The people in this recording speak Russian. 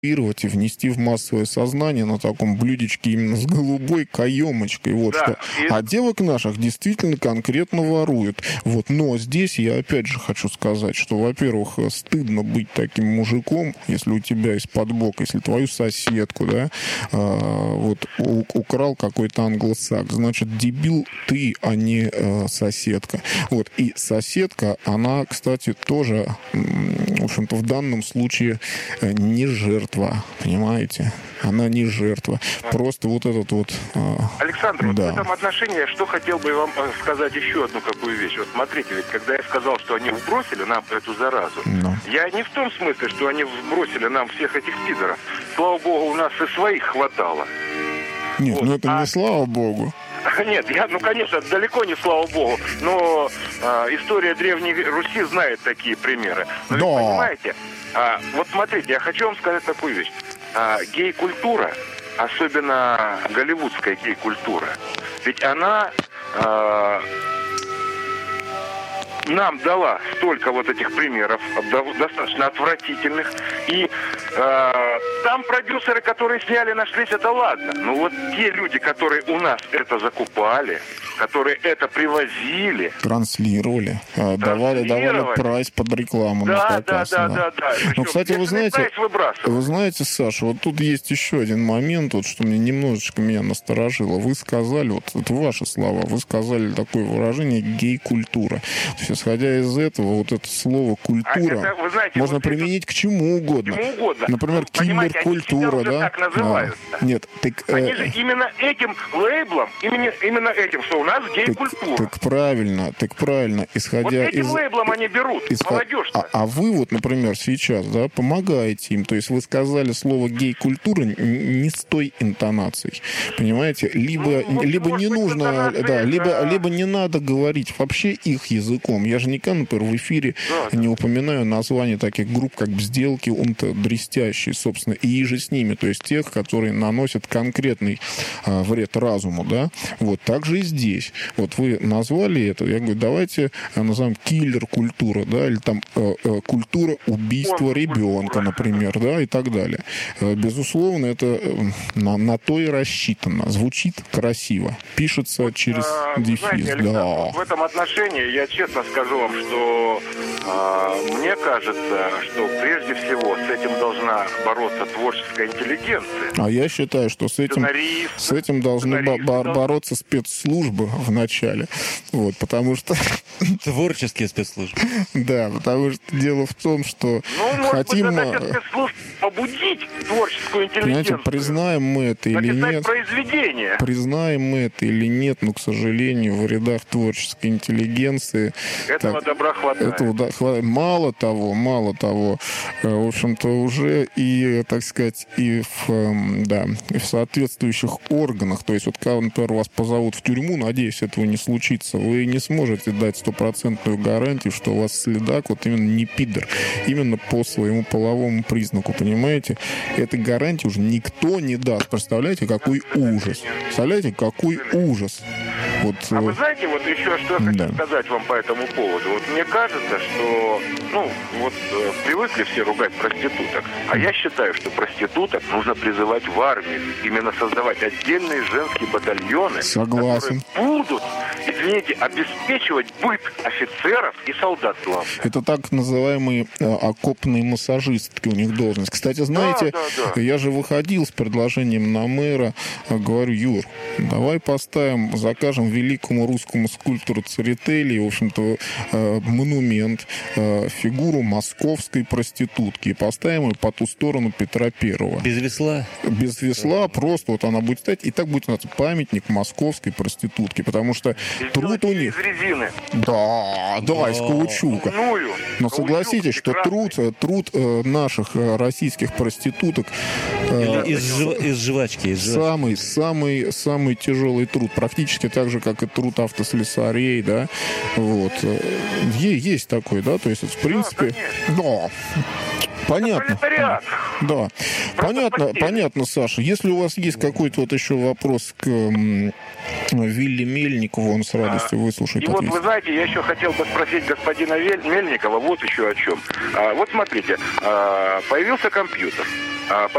и внести в массовое сознание на таком блюдечке именно с голубой каемочкой. Вот Да, что. А девок наших действительно конкретно воруют. Вот. Но здесь я опять же хочу сказать, что, во-первых, стыдно быть таким мужиком, если у тебя из-под бока, если твою соседку, да, вот украл какой-то англосакс, значит, дебил ты, а не соседка. Вот. И соседка, она, кстати, тоже, в общем-то, в данном случае не жертва. Понимаете? Она не жертва. Просто вот этот вот... Александр, вот да. в этом отношении я что хотел бы вам сказать еще одну какую вещь. Вот смотрите, ведь когда я сказал, что они вбросили нам эту заразу, я не в том смысле, что они вбросили нам всех этих пидоров. Слава богу, у нас и своих хватало. Нет, вот. ну это не слава богу. Нет, конечно, далеко не слава богу, но история Древней Руси знает такие примеры. Но да. Вы понимаете, вот смотрите, я хочу вам сказать такую вещь. Гей-культура, особенно голливудская гей-культура, ведь она нам дала столько вот этих примеров, достаточно отвратительных. И там продюсеры, которые сняли, нашлись, это ладно. Но вот те люди, которые у нас это закупали, которые это привозили, транслировали, давали прайс под рекламу. Да. Ну, кстати, вы знаете, Саша, вот тут есть еще один момент, вот, что мне немножечко меня насторожило. Вы сказали, вот ваши слова, вы сказали такое выражение «гей-культура». То есть, исходя из этого, вот это слово «культура» это, вы знаете, можно вот применить к чему угодно. Например, киллер-культура, да? Так называются. Нет, они же именно этим лейблом, именно этим, что у нас гей-культура. Так правильно. Исходя вот этим лейблом они берут, молодежь-то. А вы вот, например, сейчас, да, помогаете им. То есть вы сказали слово «гей-культура» не с той интонацией. Понимаете? Либо не нужно, да, либо не надо говорить вообще их языком. Я же никогда, например, в эфире не упоминаю название таких групп, как «Бзделки», «Дрестящие», собственно, и же с ними. То есть тех, которые наносят конкретный вред разуму, да. Вот так же и здесь. Вот вы назвали это, я говорю, давайте назовем киллер-культура, да, или там культура убийства ребенка, например, да, и так далее. Безусловно, это на то и рассчитано. Звучит красиво. Пишется через дефис. Знаете, Александр, в этом отношении я честно скажу вам, что мне кажется, что прежде всего с этим должна бороться творческая интеллигенция. А я считаю, что с этим должны бороться спецслужбы в начале. Вот, потому что... Творческие спецслужбы. Да, потому что дело в том, что хотим... может быть, спецслужб побудить творческую интеллигенцию. Понимаете, признаем мы это или нет. Произведение. Признаем мы это или нет, но, к сожалению, в рядах творческой интеллигенции... Этого добра хватает. Мало того, в общем-то, уже и, так сказать, и в соответствующих органах, то есть вот когда, например, вас позовут в тюрьму, надеюсь, этого не случится, вы не сможете дать стопроцентную гарантию, что у вас следак вот именно не пидор, именно по своему половому признаку, понимаете? Этой гарантии уже никто не даст. Представляете, какой ужас. Вот, вы знаете, вот еще что я хочу сказать вам по этому поводу. Вот мне кажется, что, привыкли все ругать проституток, а я считаю, что проституток нужно призывать в армию, именно создавать отдельные женские батальоны, согласен, которые будут, извините, обеспечивать быт офицеров и солдат, главное. Это так называемые окопные массажистки, у них должность. Кстати, знаете, я же выходил с предложением на мэра, говорю, Юр, давай закажем великому русскому скульптору Церетели, в общем-то, монумент, фигуру московской проститутки, и поставим ее по ту сторону Петра Первого. Без весла? Без весла, просто вот она будет стоять, и так будет называться памятник московской проститутки, потому что труд у них... Из резины. Да, из каучука. Но согласитесь, что труд наших российских проституток... Из жвачки. Самый тяжелый труд. Практически так же, как и труд автослесарей, да. Вот. Есть такой, да, то есть, в принципе... Понятно. Пролетариат. Да. Понятно, Саша. Если у вас есть какой-то вот еще вопрос к Вилли Мельникову, он с радостью выслушает. И вот вы знаете, я еще хотел бы спросить господина Мельникова вот еще о чем. Вот смотрите, появился компьютер.